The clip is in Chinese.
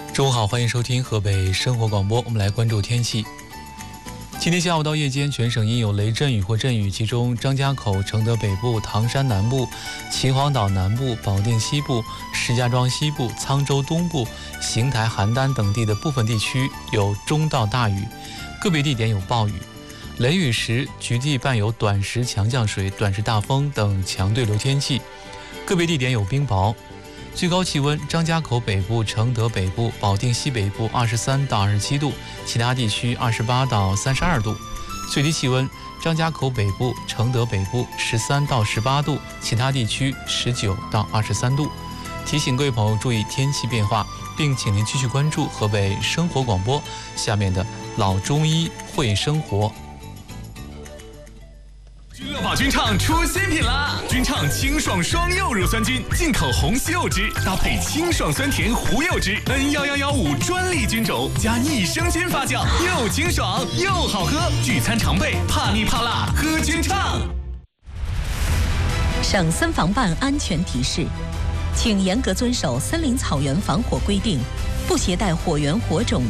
中午好，欢迎收听河北生活广播。我们来关注天气。今天下午到夜间，全省应有雷阵雨或阵雨，其中张家口、承德北部、唐山南部、秦皇岛南部、保定西部、石家庄西部、沧州东部、邢台、邯郸等地的部分地区有中到大雨，个别地点有暴雨。雷雨时，局地伴有短时强降水、短时大风等强对流天气，个别地点有冰雹。最高气温：张家口北部、承德北部、保定西北部23到27度，其他地区28到32度。最低气温：张家口北部、承德北部13到18度，其他地区19到23度。提醒各位朋友注意天气变化，并请您继续关注河北生活广播下面的老中医会生活。 君乐宝君畅出新品啦！君畅清爽双柚乳酸菌，进口红西柚汁，搭配清爽酸甜胡柚汁 ，N1115专利菌种，加益生菌发酵，又清爽又好喝。聚餐常备，怕腻怕辣，喝君畅。 省森防办安全提示，请严格遵守森林草原防火规定，不携带火源火种。